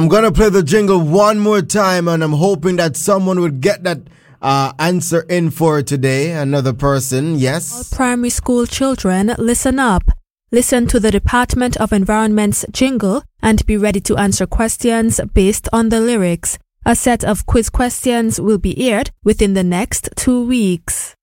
I'm going to play the jingle one more time, and I'm hoping that someone would get that answer in for today. Another person, yes. All primary school children, listen up. Listen to the Department of Environment's jingle and be ready to answer questions based on the lyrics. A set of quiz questions will be aired within the next 2 weeks.